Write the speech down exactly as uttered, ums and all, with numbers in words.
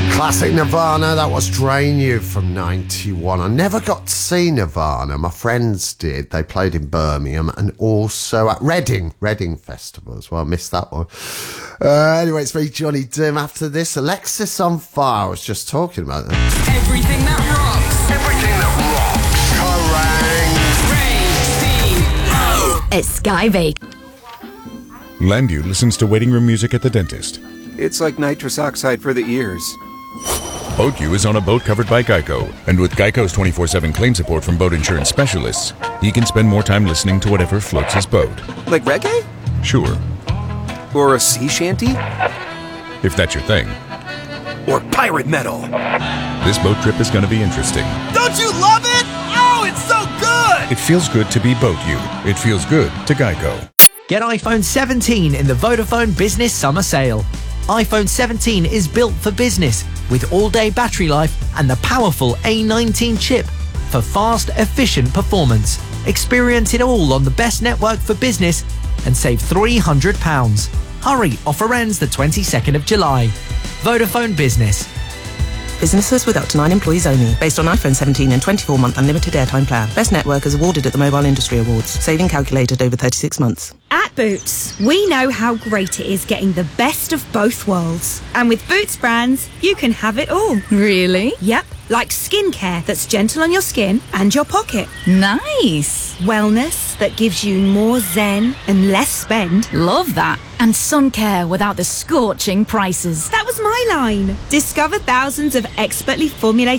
Classic Nirvana, that was Drain You from ninety-one. I never got to see Nirvana. My friends did. They played in Birmingham and also at Reading, Reading Festival as well. I missed that one. Uh, anyway, it's me, Johnny Doom. After this, Alexis on Fire. I was just talking about that. Everything that rocks. Everything that rocks. Kerrang! It's Sky Bake. Landu listens to waiting room music at the dentist. It's like nitrous oxide for the ears. Boat U is on a boat covered by Geico, and with Geico's twenty-four seven claim support from boat insurance specialists, he can spend more time listening to whatever floats his boat. Like reggae? Sure. Or a sea shanty? If that's your thing. Or pirate metal? This boat trip is going to be interesting. Don't you love it? Oh, it's so good! It feels good to be Boat U. It feels good to Geico. Get iPhone seventeen in the Vodafone Business Summer Sale. iPhone seventeen is built for business with all-day battery life and the powerful A nineteen chip for fast, efficient performance. Experience it all on the best network for business and save three hundred pounds. Hurry, offer ends the twenty-second of July. Vodafone Business. Businesses with up to nine employees only. Based on iPhone seventeen and twenty-four month unlimited airtime plan. Best network is awarded at the Mobile Industry Awards. Saving calculated over thirty-six months. At Boots, we know how great it is getting the best of both worlds. And with Boots brands, you can have it all. Really? Yep, like skincare that's gentle on your skin and your pocket. Nice. Wellness that gives you more zen and less spend. Love that. And sun care without the scorching prices. That was my line. Discover thousands of expertly formulated